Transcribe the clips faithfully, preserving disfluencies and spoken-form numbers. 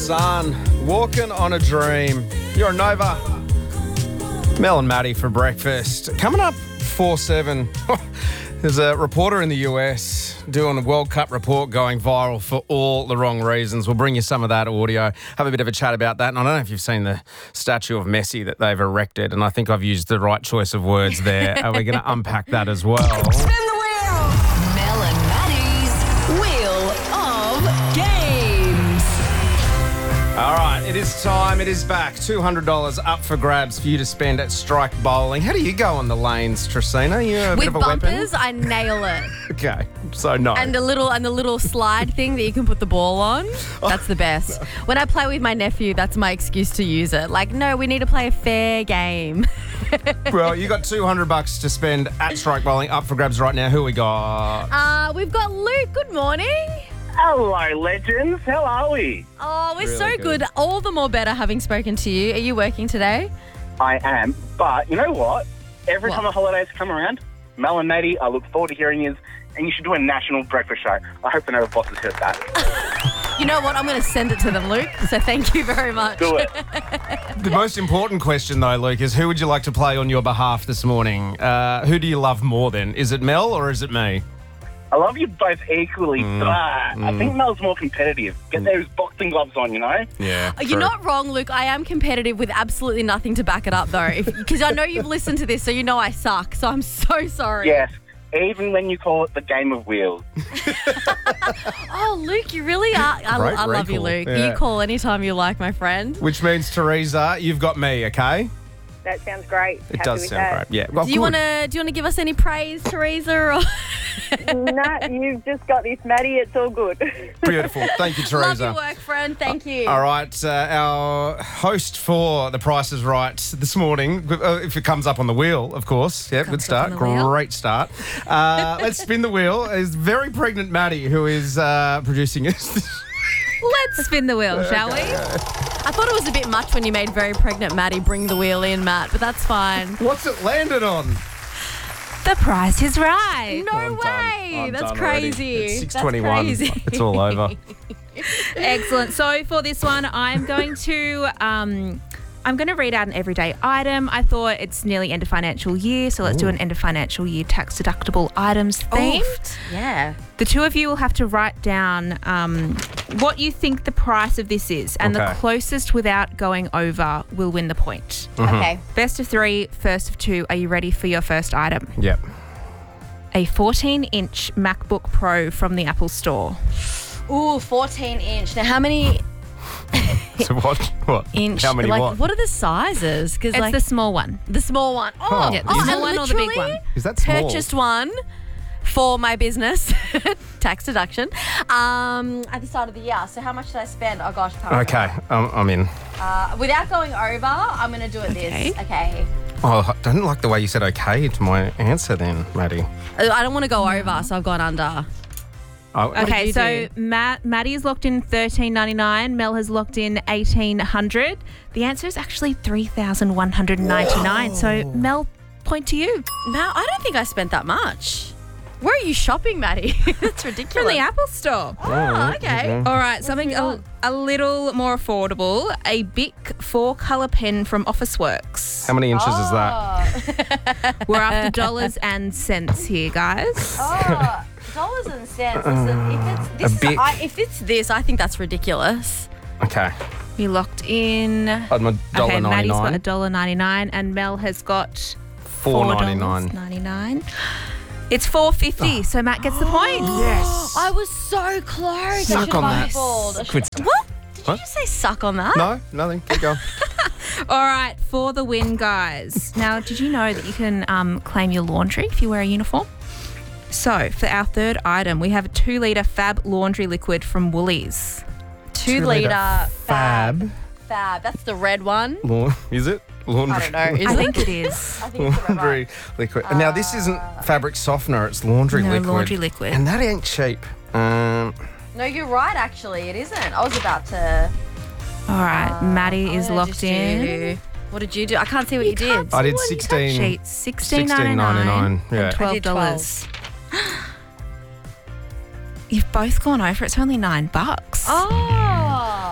Sun, Walking on a Dream. You're a Nova. Mel and Maddie for breakfast. Coming up, four seven. There's a reporter in the U S doing a World Cup report going viral for all the wrong reasons. We'll bring you some of that audio, have a bit of a chat about that. And I don't know if you've seen the statue of Messi that they've erected, and I think I've used the right choice of words there. Are we going to unpack that as well? Spin the wheel! Mel and Maddie's Wheel of Games. All right, it is time. It is back. two hundred dollars up for grabs for you to spend at Strike Bowling. How do you go on the lanes, Trisina? You a With bit of a bumpers, I nail it. weapon? Okay, so no. And the little and the little slide thing that you can put the ball on, that's the best. When I play with my nephew, that's my excuse to use it. Like, no, we need to play a fair game. Well, you got two hundred bucks to spend at Strike Bowling up for grabs right now. Who we got? Uh, we've got Luke. Good morning. Hello, legends. How are we? Oh, we're Really so good. good. All the more better having spoken to you. Are you working today? I am. But you know what? Every What? time the holidays come around, Mel and Maddie, I look forward to hearing you. And you should do a national breakfast show. I hope the Nova bosses heard that. You know what? I'm going to send it to them, Luke. So thank you very much. Do it. The most important question, though, Luke, is who would you like to play on your behalf this morning? Uh, who do you love more then? Is it Mel or is it me? I love you both equally, but I think Mel's more competitive. Get those boxing gloves on, you know? Yeah. You're not wrong, Luke. I am competitive with absolutely nothing to back it up, though. Because I know you've listened to this, so you know I suck. So I'm so sorry. Yes. Even when you call it the game of wheels. Oh, Luke, you really are. I, Great I love you, recall. Luke. Yeah. You call anytime you like, my friend. Which means, Teresa, you've got me, okay? That sounds great. It Happy does with sound that. great. Yeah. Well, Do you good. want to? Do you want to give us any praise, Teresa? Or No, you've just got this, Maddie. It's all good. Beautiful. Thank you, love Teresa. your work, friend. Thank you. All right, uh, our host for The Price is Right this morning, uh, if it comes up on the wheel, of course. Yeah, good Comes up start. on the wheel. Great start. Uh, let's spin the wheel. Is very pregnant Maddie, who is uh, producing it. Let's spin the wheel, shall we? I thought it was a bit much when you made very pregnant Maddie bring the wheel in, Matt, but that's fine. What's it landed on? The price is right. No I'm way. done. I'm That's done already. crazy. It's six That's twenty-one. crazy. It's all over. Excellent. So for this one, I'm going to um, I'm going to read out an everyday item. I thought it's nearly end of financial year, so let's do an end of financial year tax deductible items themed. Yeah. The two of you will have to write down um, what you think the price of this is, and Okay. the closest without going over will win the point. Okay. Best of three, first of two. Are you ready for your first item? Yep. A fourteen inch MacBook Pro from the Apple Store. Ooh, fourteen inch. Now, how many So what? What? inch? How many like, what? are the sizes? Because It's like the small one. the small one. Oh, Oh, Yeah, the oh, small I one or the big literally one? Is that small? Purchased one for my business, tax deduction, um, at the start of the year. So how much did I spend? Oh gosh, I can't Okay, um, I'm in. Uh, without going over, I'm going to do it Okay. this. Okay. Oh, I don't like the way you said okay to my answer then, Maddie. Uh, I don't want to go over, so I've gone under. Oh, Okay, you so do? Matt, Maddie's locked in thirteen ninety-nine. Mel has locked in eighteen hundred. The answer is actually three thousand one hundred ninety-nine. So Mel, point to you. No, I don't think I spent that much. Where are you shopping, Maddie? That's ridiculous. From the Apple Store. Oh, okay. All right, something a, a little more affordable. A Bic four-colour pen from Officeworks. How many inches is that? Oh, We're after dollars and cents here, guys. oh, dollars and cents. Listen, if it's this, A is- Bic. I, if it's this, I think that's ridiculous. Okay. You locked in. I'm a dollar Okay, Maddie's got a ninety-nine. dollar ninety-nine, and Mel has got Four ninety-nine. ninety-nine. It's four fifty, so Matt gets the point. Yes. I was so close. I Suck should on have that. eyeballed. I Quit. should- What? Did What? you just say suck on that? No, nothing. Keep going. All right, for the win, guys. Now, did you know that you can um, claim your laundry if you wear a uniform? So, for our third item, we have a two litre Fab laundry liquid from Woolies. Two, Two litre litre fab. Fab. Fab. That's the red one. Laun- is it? Laundry. I don't know. Is I it? think it is. I think it's the red one. Laundry liquid. now, this isn't fabric softener, it's laundry No, liquid. laundry liquid. And that ain't cheap. Um, No, you're right, actually. It isn't. I was about to. All right, Maddie I'm is gonna locked just in. do- What did you do? I can't see what you, can't did. I did see what you sixteen got, sheet. sixteen ninety-nine yeah. and twelve dollars. You've both gone over. It's only nine bucks. Oh.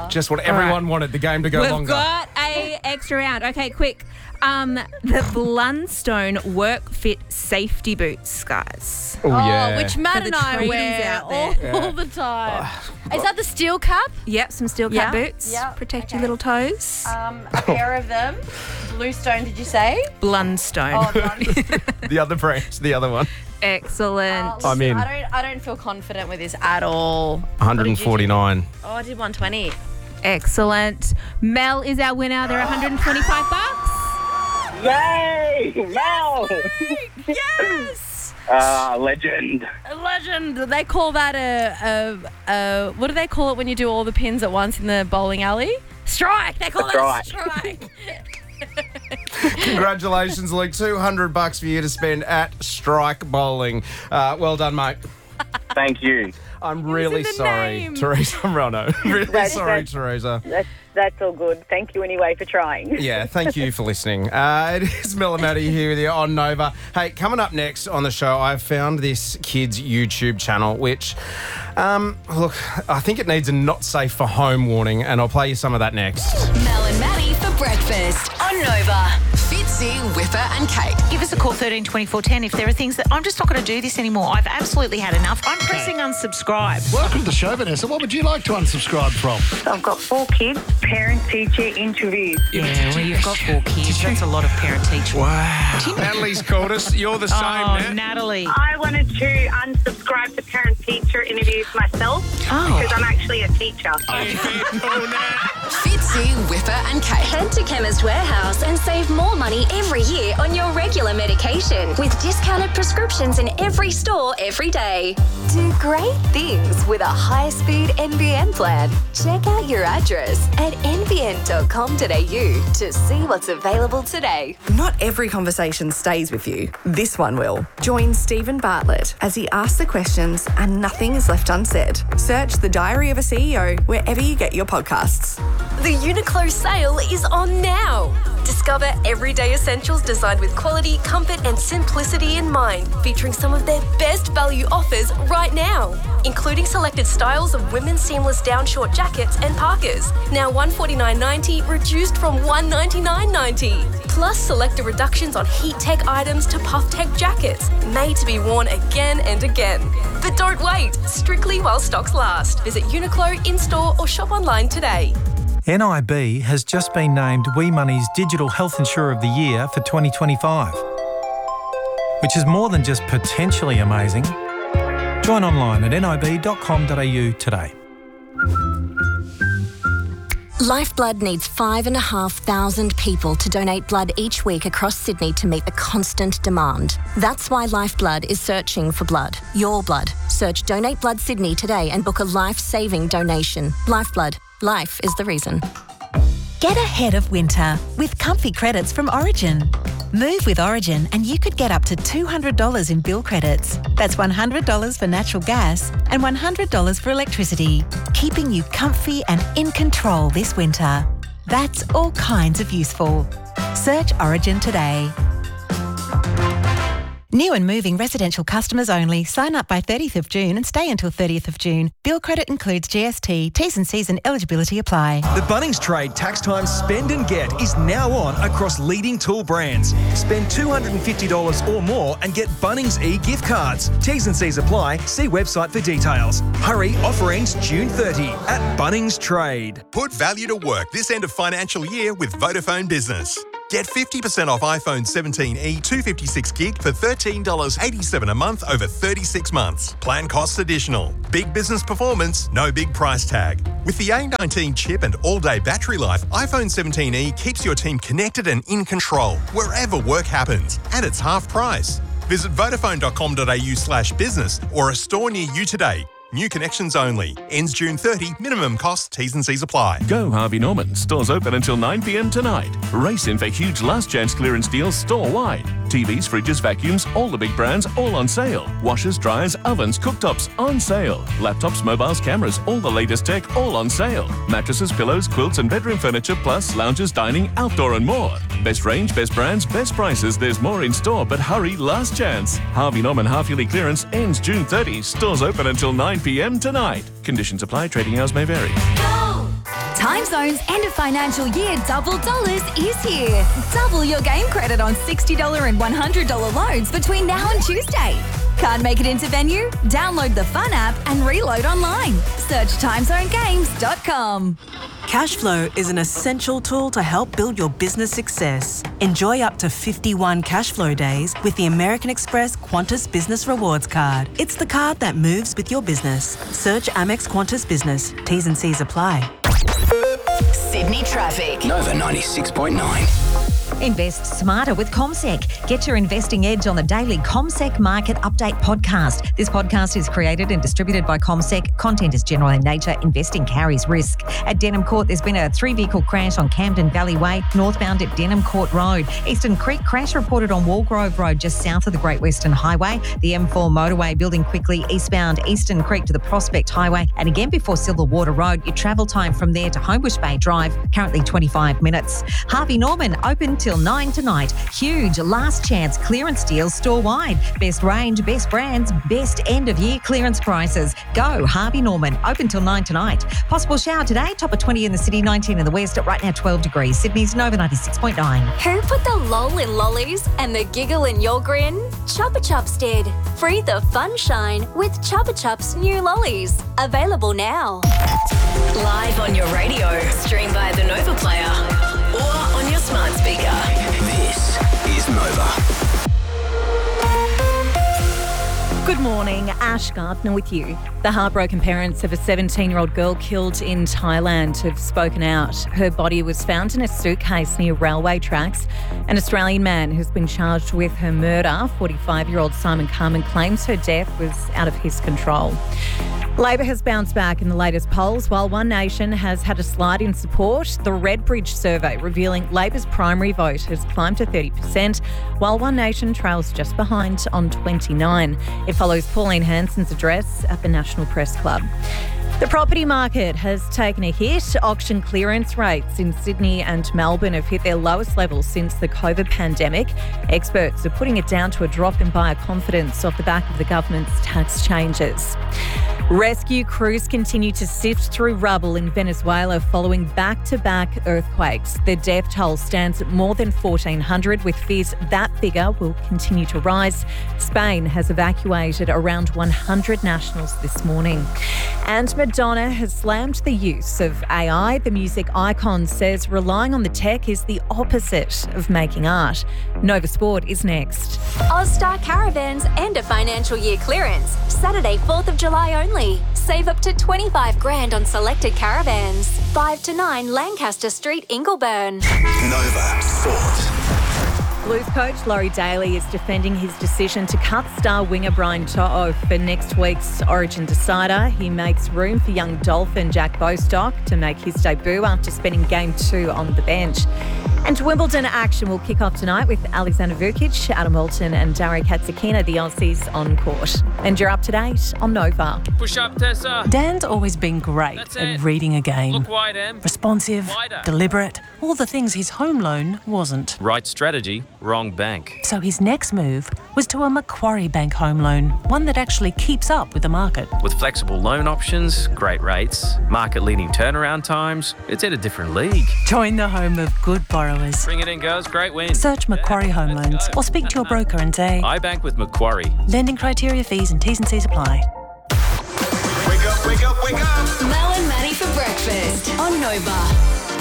Just what everyone wanted, the game to go We've longer. got a extra round. Okay, quick. Um, the Blundstone Work Fit safety boots, guys. Oh, yeah. Oh, which Matt For the and I tradies wear out all, there. all the time. Is that the steel cap? Yep, some steel cap Yeah, boots. yeah, Protect your okay. little toes. Um, a pair of them. Bluestone, did you say? Blundstone. Oh, Blundstone. The other branch, the other one. Excellent. I'm in. I don't. I don't feel confident with this at all. one forty-nine. Oh, I did one twenty. Excellent. Mel is our winner. They're one hundred twenty-five bucks. Yay! Mel! Yes. Ah, legend. A legend. They call that a, a, a. What do they call it when you do all the pins at once in the bowling alley? Strike. They call A it a strike. strike. Congratulations, Luke. two hundred bucks for you to spend at Strike Bowling. Uh, well done, mate. Thank you. I'm really the sorry, name. Teresa Rono. Really That's- sorry, that's- Teresa. That's, that's all good. Thank you anyway for trying. Yeah, thank you for listening. Uh, it is Mel and Maddie here with you on Nova. Hey, coming up next on the show, I've found this kid's YouTube channel, which, um, look, I think it needs a not safe for home warning, and I'll play you some of that next. Mel and Maddie for breakfast on Nova. Fitzy, Whipper and Kate. Give us a call, thirteen twenty-four ten, if there are things that I'm just not going to do this anymore. I've absolutely had enough. I'm pressing unsubscribe. Welcome to the show, Vanessa. What would you like to unsubscribe from? I've got four kids, parent-teacher interviews. Yeah, well, you've got four kids. That's a lot of parent-teacher. Wow. Natalie's called us. You're the same, Oh, Nat. Natalie. I wanted to unsubscribe to parent-teacher interviews myself Oh. because I'm actually a teacher. Fitzy, Whipper and Kate. Head to Chemist Warehouse and save more money every year on your regular medication with discounted prescriptions in every store every day. Do great things with a high-speed N B N plan. Check out your address at n b n dot com dot a u to see what's available today. Not every conversation stays with you. This one will. Join Stephen Bartlett as he asks the questions and nothing is left unsaid. Search The Diary of a C E O wherever you get your podcasts. The Uniqlo sale is on now. Discover everyday essentials designed with quality, comfort and simplicity in mind, featuring some of their best value offers right now, including selected styles of women's seamless down short jackets and parkas, now one hundred forty-nine dollars ninety, reduced from one hundred ninety-nine dollars ninety. Plus selected reductions on heat tech items to puff tech jackets, made to be worn again and again. But don't wait, strictly while stocks last. Visit Uniqlo in-store or shop online today. N I B has just been named WeMoney's Digital Health Insurer of the Year for twenty twenty-five, which is more than just potentially amazing. Join online at n i b dot com dot a u today. Lifeblood needs five and a half thousand people to donate blood each week across Sydney to meet the constant demand. That's why Lifeblood is searching for blood. Your blood. Search Donate Blood Sydney today and book a life-saving donation. Lifeblood. Life is the reason. Get ahead of winter with comfy credits from Origin. Move with Origin and you could get up to two hundred dollars in bill credits. That's one hundred dollars for natural gas and one hundred dollars for electricity, keeping you comfy and in control this winter. That's all kinds of useful. Search Origin today. New and moving residential customers only. Sign up by thirtieth of June and stay until thirtieth of June. Bill credit includes G S T. T's and C's and eligibility apply. The Bunnings Trade Tax Time Spend and Get is now on across leading tool brands. Spend two hundred fifty dollars or more and get Bunnings e-gift cards. T's and C's apply. See website for details. Hurry, offer ends June thirtieth at Bunnings Trade. Put value to work this end of financial year with Vodafone Business. Get fifty percent off iPhone seventeen e two fifty-six gig for thirteen dollars eighty-seven a month over thirty-six months. Plan costs additional. Big business performance, no big price tag. With the A nineteen chip and all-day battery life, iPhone seventeen e keeps your team connected and in control wherever work happens. And it's half price. Visit vodafone dot com dot a u slash business or a store near you today. New connections only. Ends June thirtieth. Minimum cost. T's and C's apply. Go Harvey Norman. Stores open until nine p m tonight. Race in for huge last chance clearance deals store-wide. T Vs, fridges, vacuums, all the big brands, all on sale. Washers, dryers, ovens, cooktops, on sale. Laptops, mobiles, cameras, all the latest tech, all on sale. Mattresses, pillows, quilts and bedroom furniture, plus lounges, dining, outdoor and more. Best range, best brands, best prices. There's more in store, but hurry, last chance. Harvey Norman half-yearly clearance ends June thirtieth. Stores open until nine p m tonight. Conditions apply. Trading hours may vary. Go! Time Zone's end of financial year double dollars is here. Double your game credit on sixty dollars and one hundred dollars loans between now and Tuesday. Can't make it into venue? Download the Fun app and reload online. Search time zone games dot com. Cashflow is an essential tool to help build your business success. Enjoy up to fifty-one Cashflow days with the American Express Qantas Business Rewards Card. It's the card that moves with your business. Search Amex Qantas Business. T's and C's apply. Sydney traffic. Nova ninety-six point nine. Invest smarter with CommSec. Get your investing edge on the daily CommSec Market Update podcast. This podcast is created and distributed by CommSec. Content is general in nature. Investing carries risk. At Denham Court, there's been a three-vehicle crash on Camden Valley Way, northbound at Denham Court Road. Eastern Creek crash reported on Walgrove Road, just south of the Great Western Highway. The M four motorway building quickly eastbound Eastern Creek to the Prospect Highway. And again before Silverwater Road, your travel time from there to Homebush Bay Drive, currently twenty-five minutes. Harvey Norman, open till nine tonight. Huge last chance clearance deals store-wide. Best range, best brands, best end-of-year clearance prices. Go Harvey Norman, open till nine tonight. Possible shower today, top of twenty in the city, nineteen in the west, at right now twelve degrees. Sydney's Nova ninety-six point nine. Who put the lol in lollies and the giggle in your grin? Chupa Chups did. Free the fun shine with Chupa Chups new lollies. Available now. Live on your radio, stream via the Nova Player, or on your smart speaker. This is Nova. Good morning, Ash Gardner with you. The heartbroken parents of a seventeen-year-old girl killed in Thailand have spoken out. Her body was found in a suitcase near railway tracks. An Australian man has been charged with her murder. forty-five-year-old Simon Carmen claims her death was out of his control. Labor has bounced back in the latest polls, while One Nation has had a slide in support. The Redbridge survey revealing Labor's primary vote has climbed to thirty percent, while One Nation trails just behind on twenty-nine. It follows Pauline Hanson's address at the National Press Club. The property market has taken a hit. Auction clearance rates in Sydney and Melbourne have hit their lowest levels since the COVID pandemic. Experts are putting it down to a drop in buyer confidence off the back of the government's tax changes. Rescue crews continue to sift through rubble in Venezuela following back-to-back earthquakes. The death toll stands at more than fourteen hundred, with fears that figure will continue to rise. Spain has evacuated around one hundred nationals this morning. And Madonna has slammed the use of A I. The music icon says relying on the tech is the opposite of making art. Nova Sport is next. Ozstar Caravans end of financial year clearance. Saturday, fourth of July only. Save up to twenty-five grand on selected caravans. five to nine Lancaster Street, Ingleburn. Nova Sport. Blues coach Laurie Daly is defending his decision to cut star winger Brian To'o for next week's Origin decider. He makes room for young Dolphin Jack Bostock to make his debut after spending game two on the bench. And Wimbledon action will kick off tonight with Alexander Vukic, Adam Walton and Daria Katsukina, the Aussies, on court. And you're up to date on Nova. Push up, Tessa. Dan's always been great That's at it. reading a game. Look wide, Em. Responsive, Wider. deliberate, all the things his home loan wasn't. Right strategy, wrong bank. So his next move was to a Macquarie Bank home loan, one that actually keeps up with the market. With flexible loan options, great rates, market-leading turnaround times, it's in a different league. Join the home of good borrowers. Bring it in, girls. Great win. Search Macquarie Home Loans or speak to your broker and say, I bank with Macquarie. Lending criteria, fees and T's and C's apply. Wake up, wake up, wake up. Mel and Maddie for breakfast on Nova.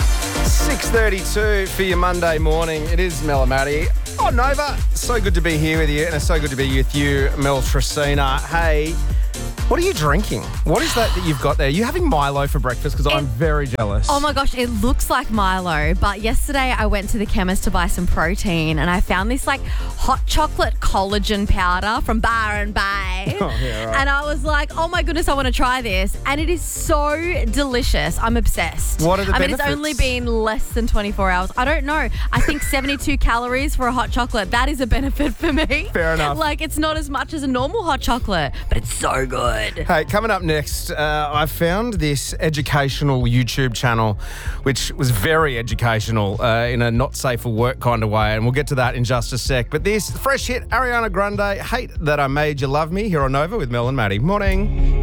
six thirty-two for your Monday morning. It is Mel and Maddie on Nova. So good to be here with you, and it's so good to be with you, Mel Tresina. Hey, what are you drinking? What is that that you've got there? Are you having Milo for breakfast? Because I'm very jealous. Oh my gosh, it looks like Milo. But yesterday I went to the chemist to buy some protein and I found this like hot chocolate collagen powder from Byron Bay. Oh, yeah, right. And I was like, oh my goodness, I want to try this. And it is so delicious. I'm obsessed. What are the I benefits? mean, it's only been less than twenty-four hours. I don't know. I think seventy-two calories for a hot chocolate. That is a benefit for me. Fair enough. Like, it's not as much as a normal hot chocolate, but it's so good. Hey, coming up next, uh, I found this educational YouTube channel, which was very educational uh, in a not safe for work kind of way, and we'll get to that in just a sec. But this fresh hit, Ariana Grande, Hate That I Made You Love Me, here on Nova with Mel and Maddie. Morning.